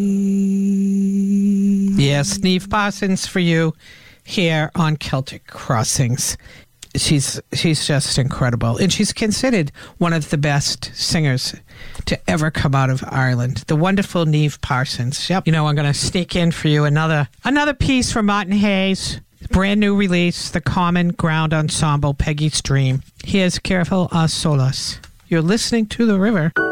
Yes, Niamh Parsons for you here on Celtic Crossings. She's just incredible. And she's considered one of the best singers to ever come out of Ireland. The wonderful Niamh Parsons. Yep. You know, I'm going to sneak in for you another piece from Martin Hayes. Brand new release, The Common Ground Ensemble, Peggy's Dream. Here's Careful a Solas. You're listening to The River.